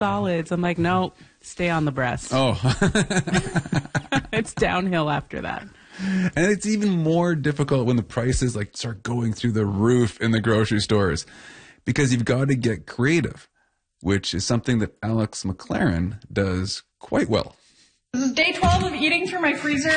solids. I'm like, no, stay on the breast. Oh. It's downhill after that. And it's even more difficult when the prices like start going through the roof in the grocery stores, because you've got to get creative, which is something that Alex McLaren does quite well. This is day 12 of eating through my freezer.